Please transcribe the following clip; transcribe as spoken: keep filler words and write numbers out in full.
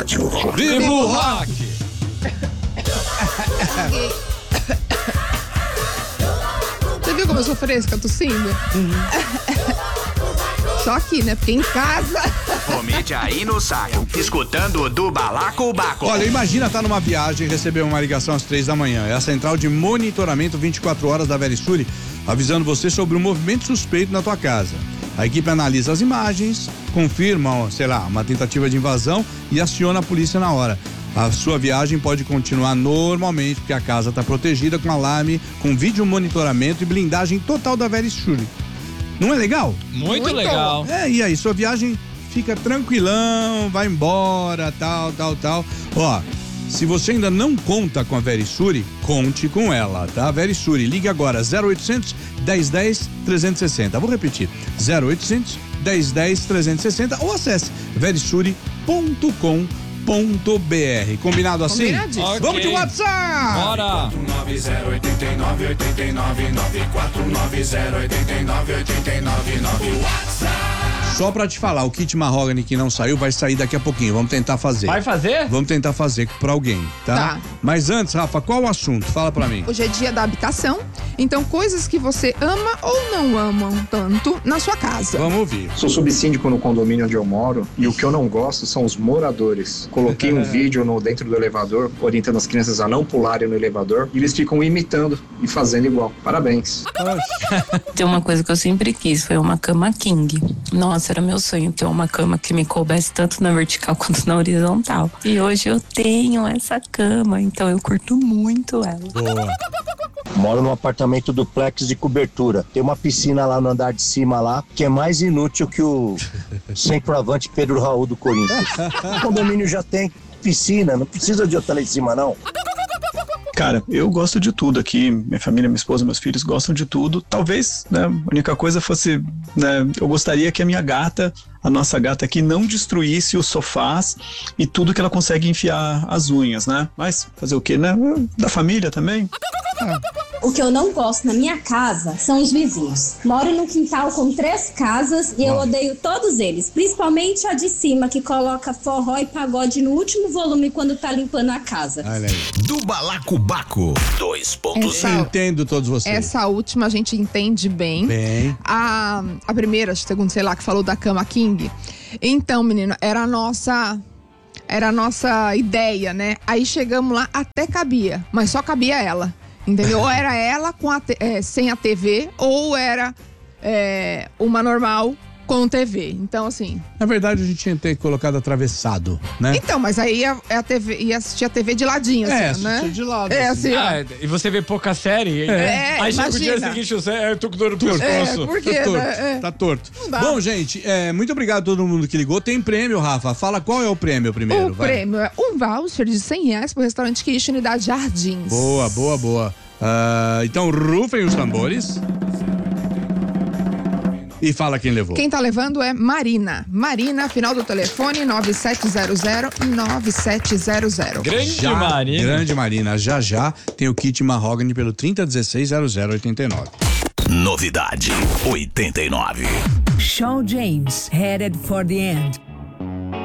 rádio. Viva o rock! Você viu como eu sou fresca, tossindo? Uhum. Só aqui, né? Porque em casa... Vomite aí no saco, escutando do Balacobaco. Olha, imagina estar numa viagem e receber uma ligação às três da manhã. É a central de monitoramento vinte e quatro horas da Verisure, avisando você sobre um movimento suspeito na tua casa. A equipe analisa as imagens, confirma, sei lá, uma tentativa de invasão e aciona a polícia na hora. A sua viagem pode continuar normalmente, porque a casa está protegida com alarme, com vídeo monitoramento e blindagem total da Verisure. Não é legal? Muito, Muito legal. É, e aí, sua viagem fica tranquilão, vai embora, tal, tal, tal. Ó, se você ainda não conta com a Verisure, conte com ela, tá? Verisure, ligue agora, zero oitocentos, dez, dez, trezentos e sessenta. Vou repetir, zero oitocentos, dez, dez, trezentos e sessenta ou acesse verisure ponto com ponto b r. Combinado assim? Combinadíssimo. Ok. Vamos de WhatsApp! Bora! nove zero oito nove oito nove nove quatro nove zero oito nove oito nove nove. WhatsApp. Só pra te falar, o kit Mahogany que não saiu vai sair daqui a pouquinho. Vamos tentar fazer. Vai fazer? Vamos tentar fazer pra alguém, tá? Tá. Mas antes, Rafa, qual o assunto? Fala pra mim. Hoje é dia da habitação, então coisas que você ama ou não ama tanto na sua casa. Vamos ouvir. Sou subsíndico no condomínio onde eu moro e o que eu não gosto são os moradores. Coloquei um vídeo no, dentro do elevador, orientando as crianças a não pularem no elevador e eles ficam imitando e fazendo igual. Parabéns. Tem uma coisa que eu sempre quis, foi uma cama king. Nossa, era meu sonho ter uma cama que me coubesse tanto na vertical quanto na horizontal. E hoje eu tenho essa cama, então eu curto muito ela. Boa. Moro num apartamento duplex de cobertura. Tem uma piscina lá no andar de cima lá, que é mais inútil que o centroavante Pedro Raul do Corinthians. O condomínio já tem piscina, não precisa de outra lá em cima, não. Cara, eu gosto de tudo aqui, minha família, minha esposa, meus filhos gostam de tudo. Talvez, né, a única coisa fosse, né, eu gostaria que a minha gata, a nossa gata aqui, não destruísse os sofás e tudo que ela consegue enfiar as unhas, né? Mas fazer o quê, né? Da família também. O que eu não gosto na minha casa são os vizinhos. Moro num quintal com três casas e eu odeio todos eles, principalmente a de cima, que coloca forró e pagode no último volume quando tá limpando a casa. Olha aí. Do Balacobaco dois ponto Essa- zero. Entendo todos vocês. Essa última a gente entende bem. Bem. A, a primeira, segundo, sei lá, que falou da cama king. Então, menino, era a nossa... Era a nossa ideia, né? Aí chegamos lá, até cabia, mas só cabia ela. Entendeu? Ou era ela com a te- é, sem a T V, ou era é, uma normal com T V. Então, assim... Na verdade, a gente tinha que ter colocado atravessado, né? Então, mas aí ia, a T V, ia assistir a T V de ladinho, É, assim, né? assistir de lado, É, assim. assim, ó. Ah, e você vê pouca série. É, aí chega o dia imagina. seguinte, você, eu tô com dor no Torto. pescoço. É, por quê, Tá torto, né? É. tá torto. Não dá. Bom, gente, é, muito obrigado a todo mundo que ligou. Tem prêmio, Rafa. Fala qual é o prêmio primeiro. O vai. prêmio é um voucher de cem reais pro restaurante Kitchen da Jardins. Boa, boa, boa. Ah, então, rufem os tambores. E fala quem levou. Quem tá levando é Marina. Marina, final do telefone nove sete zero zero nove sete zero zero. Grande Já, Marina. Grande Marina. Já, já tem o kit Mahogany pelo trinta dezesseis zero zero oitenta e nove. Novidade oitenta e nove. Shawn James, Headed for the End.